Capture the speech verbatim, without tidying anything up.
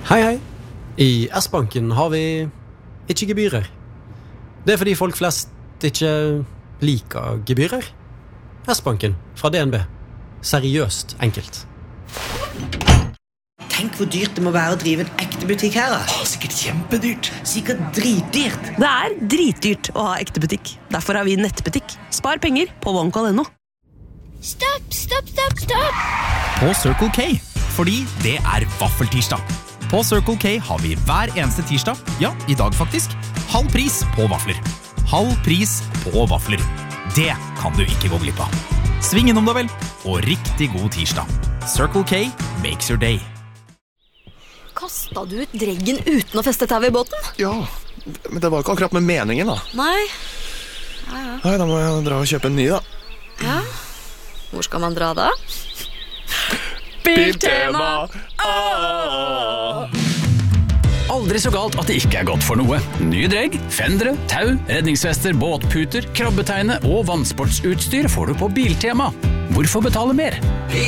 Hei, hei. I S-banken har vi ikke gebyrer. Det er fordi folk flest ikke liker gebyrer. S-banken fra D N B. Seriøst enkelt. Tenk hvor dyrt det må være å drive en ekte butikk her. Da. Sikkert kjempedyrt. Sikkert dritdyrt. Det er dritdyrt å ha ekte butikk. Derfor har vi nettbutikk. Spar penger på OneCall punktum no. Stopp, stopp, stopp, stopp! På Circle K, fordi det er vaffeltirsdag. På Circle K har vi hver eneste tirsdag, ja, i dag faktisk, halv pris på vafler. Halv pris på vafler. Det kan du ikke gå glipp av. Sving innom da vel, og riktig god tirsdag. Circle K makes your day. Kastet du ut dreggen uten å feste tau i båten? Ja, men det var ikke akkurat med meningen da. Nei. Ja, ja. Nei, da må jeg dra og kjøpe en ny da. Ja. Hvor skal man dra da? Biltema! Aldri så galt at det ikke er godt for noe. Nye dregg, fendere, tau, redningsvester, båtputer, krabbeteine og vannsportsutstyr får du på Biltema. Hvorfor betale mer?